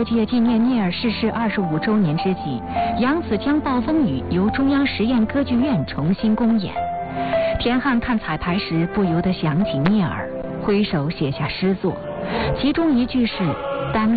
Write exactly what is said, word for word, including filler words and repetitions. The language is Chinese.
这届纪念聂耳逝世二十五周年之际，扬子江暴风雨由中央实验歌剧院重新公演。田汉看彩排时不由得想起聂耳，挥手写下诗作，其中一句是